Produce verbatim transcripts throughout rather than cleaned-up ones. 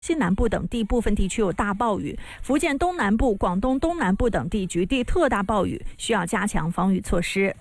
西南部等地部分地区有大暴雨，福建东南部、广东东南部等地局地特大暴雨，需要加强防雨措施。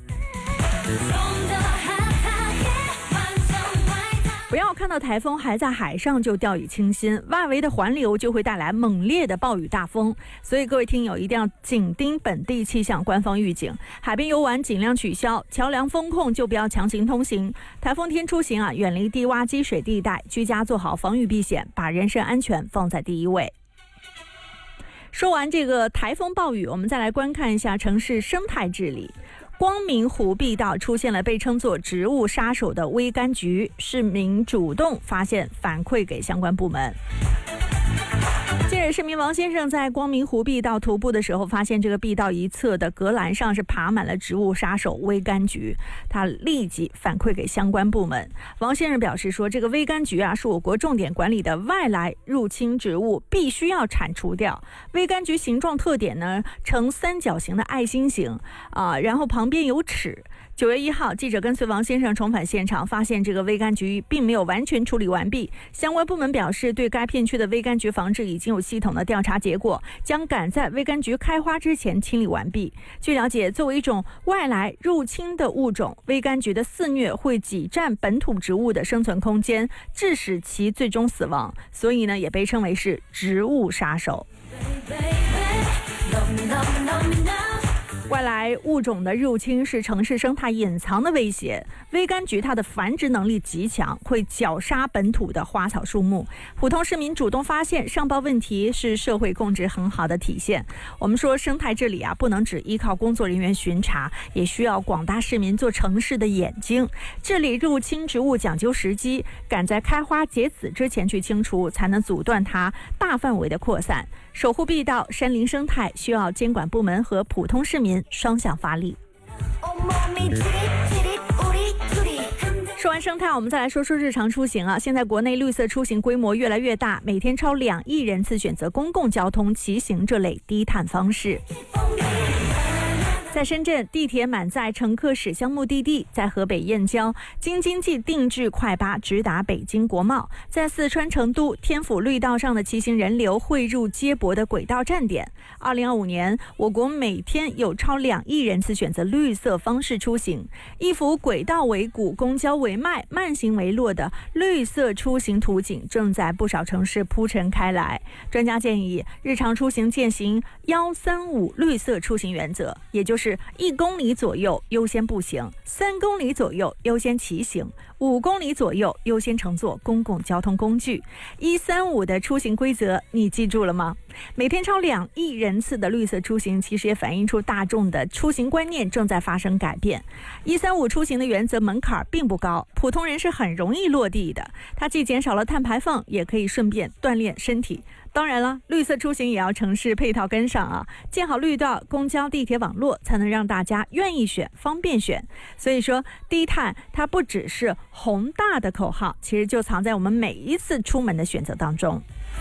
不要看到台风还在海上就掉以轻心，外围的环流就会带来猛烈的暴雨大风，所以各位听友一定要紧盯本地气象官方预警，海边游玩尽量取消，桥梁封控就不要强行通行。台风天出行啊，远离低洼积水地带，居家做好防御避险，把人身安全放在第一位。说完这个台风暴雨，我们再来观看一下城市生态治理。光明湖碧道出现了被称作植物杀手的微柑橘，市民主动发现反馈给相关部门。近日，市民王先生在光明湖碧道徒步的时候，发现这个碧道一侧的隔栏上是爬满了植物杀手微柑橘，他立即反馈给相关部门。王先生表示说，这个微柑橘啊是我国重点管理的外来入侵植物，必须要铲除掉。微柑橘形状特点呢呈三角形的爱心形啊，然后旁边有齿。九月一号，记者跟随王先生重返现场，发现这个微柑橘并没有完全处理完毕。相关部门表示，对该片区的微柑橘防治已经有系统的调查结果，将赶在微柑橘开花之前清理完毕。据了解，作为一种外来入侵的物种，微柑橘的肆虐会挤占本土植物的生存空间，致使其最终死亡，所以呢，也被称为是植物杀手。外来物种的入侵是城市生态隐藏的威胁。微柑橘它的繁殖能力极强，会绞杀本土的花草树木。普通市民主动发现、上报问题是社会共治很好的体现。我们说生态治理啊，不能只依靠工作人员巡查，也需要广大市民做城市的眼睛。治理入侵植物讲究时机，赶在开花结籽之前去清除，才能阻断它大范围的扩散。守护碧道山林生态，需要监管部门和普通市民双向发力。说完生态，我们再来说说日常出行啊。现在国内绿色出行规模越来越大，每天超两亿人次选择公共交通、骑行这类低碳方式。在深圳，地铁满载乘客驶向目的地；在河北燕郊，京津冀定制快巴直达北京国贸；在四川成都，天府绿道上的骑行人流汇入接驳的轨道站点。二零二五年，我国每天有超两亿人次选择绿色方式出行。一幅轨道为骨、公交为脉、慢行为络的绿色出行图景正在不少城市铺陈开来。专家建议，日常出行践行一三五绿色出行原则，也就是是一公里左右优先步行，三公里左右优先骑行，五公里左右优先乘坐公共交通工具。一三五的出行规则你记住了吗？每天超两亿人次的绿色出行，其实也反映出大众的出行观念正在发生改变。一三五出行的原则门槛并不高，普通人是很容易落地的。它既减少了碳排放，也可以顺便锻炼身体。当然了，绿色出行也要城市配套跟上啊，建好绿道、公交、地铁网络，才能让大家愿意选、方便选。所以说，低碳它不只是宏大的口号，其实就藏在我们每一次出门的选择当中。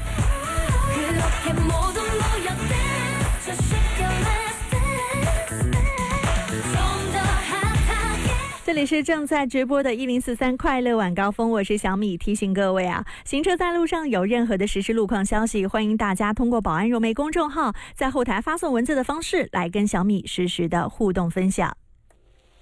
这里是正在直播的一零四三快乐晚高峰，我是小米。提醒各位啊，行车在路上有任何的实时路况消息，欢迎大家通过保安柔媒公众号在后台发送文字的方式来跟小米实时的互动分享。